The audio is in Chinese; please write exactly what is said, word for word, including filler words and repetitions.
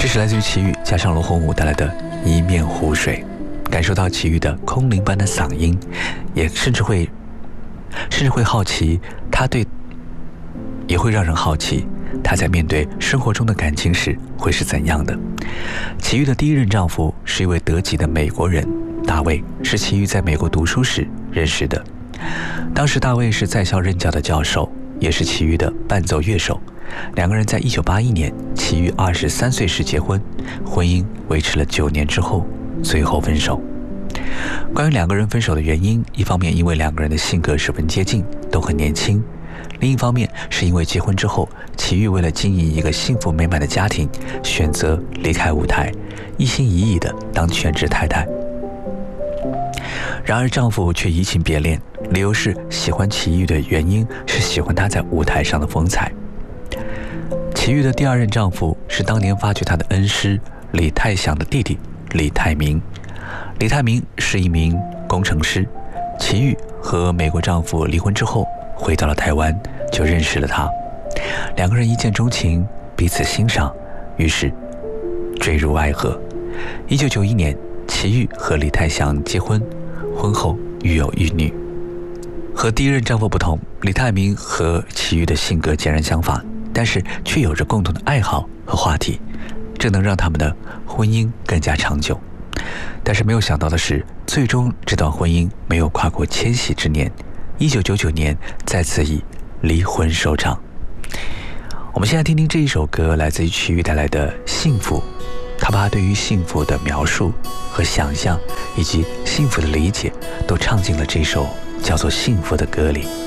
这是来自于齐豫加上罗红武带来的一面湖水，感受到齐豫的空灵般的嗓音，也甚至会甚至会好奇他对也会让人好奇他在面对生活中的感情时会是怎样的。齐豫的第一任丈夫是一位德籍的美国人，大卫是齐豫在美国读书时认识的。当时大卫是在校任教的教授，也是齐豫的伴奏乐手。两个人在一九八一年齐豫二十三岁时结婚，婚姻维持了九年之后最后分手。关于两个人分手的原因，一方面因为两个人的性格十分接近，都很年轻，另一方面是因为结婚之后，齐豫为了经营一个幸福美满的家庭，选择离开舞台，一心一意地当全职太太。然而丈夫却移情别恋，理由是喜欢齐豫的原因是喜欢她在舞台上的风采。齐豫的第二任丈夫是当年发掘她的恩师李泰祥的弟弟李泰明。李泰明是一名工程师，齐豫和美国丈夫离婚之后回到了台湾，就认识了他。两个人一见钟情，彼此欣赏，于是坠入爱河。一九九一年，齐豫和李泰祥结婚，婚后育有一女。和第一任丈夫不同，李泰明和齐豫的性格截然相反，但是却有着共同的爱好和话题，这能让他们的婚姻更加长久。但是没有想到的是，最终这段婚姻没有跨过千禧之年，一九九九年再次以离婚收场。我们现在听听这一首歌，来自于齐豫带来的《幸福》，他把对于幸福的描述和想象，以及幸福的理解，都唱进了这首叫做《幸福》的歌里。